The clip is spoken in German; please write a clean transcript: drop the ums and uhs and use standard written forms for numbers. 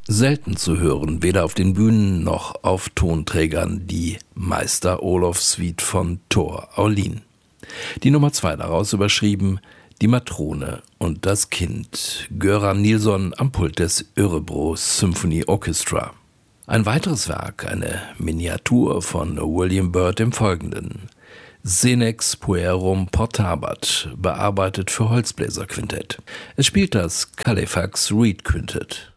Selten zu hören, weder auf den Bühnen noch auf Tonträgern, die Meister-Olof-Suite von Tor Aulin. Die Nummer 2 daraus überschrieben Die Matrone und das Kind, Göran Nilsson am Pult des Örebro Symphony Orchestra. Ein weiteres Werk, eine Miniatur von William Byrd im Folgenden. Senex Puerum Portabat, bearbeitet für Holzbläserquintett. Es spielt das Halifax Reed Quintett.